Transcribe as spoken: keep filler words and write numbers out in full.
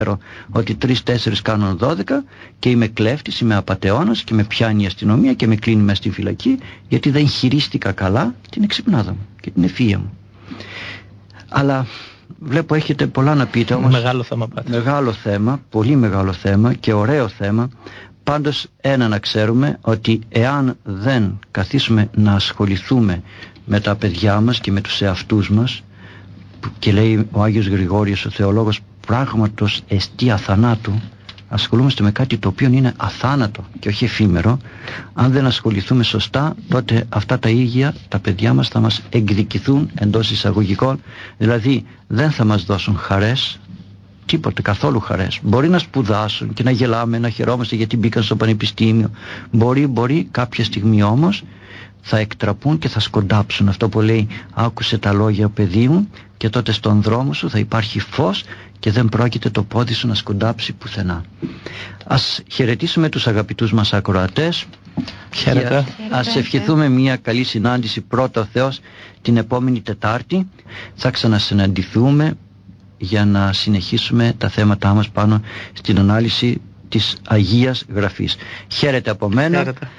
ότι τρεις τέσσερις κάνουν δώδεκα και είμαι κλέφτης, είμαι απατεώνας και με πιάνει η αστυνομία και με κλείνει μέσα στη φυλακή γιατί δεν χειρίστηκα καλά την εξυπνάδα μου και την ευφυΐα μου. Αλλά βλέπω έχετε πολλά να πείτε όμως. Μεγάλο θέμα πάτε. Μεγάλο θέμα, πολύ μεγάλο θέμα και ωραίο θέμα. Πάντως ένα να ξέρουμε, ότι εάν δεν καθίσουμε να ασχοληθούμε με τα παιδιά μας και με τους εαυτούς μας, και λέει ο Άγιος Γρηγόριος ο θεολόγος, πράγματος εστί αθανάτου, ασχολούμαστε με κάτι το οποίο είναι αθάνατο και όχι εφήμερο. Αν δεν ασχοληθούμε σωστά, τότε αυτά τα ίδια τα παιδιά μας θα μας εκδικηθούν εντός εισαγωγικών, δηλαδή δεν θα μας δώσουν χαρές, τίποτε, καθόλου χαρές. Μπορεί να σπουδάσουν και να γελάμε, να χαιρόμαστε γιατί μπήκαν στο πανεπιστήμιο, μπορεί, μπορεί κάποια στιγμή όμως θα εκτραπούν και θα σκοντάψουν. Αυτό που λέει, άκουσε τα λόγια παιδί μου, και τότε στον δρόμο σου θα υπάρχει φως και δεν πρόκειται το πόδι σου να σκοντάψει πουθενά. Ας χαιρετήσουμε τους αγαπητούς μας ακροατές. Χαίρετε. Ας ευχηθούμε μια καλή συνάντηση, πρώτα ο Θεός, την επόμενη Τετάρτη. Θα ξανασυναντηθούμε για να συνεχίσουμε τα θέματά μας πάνω στην ανάλυση της Αγίας Γραφής. Χαίρετε από μένα. Χαίρετε.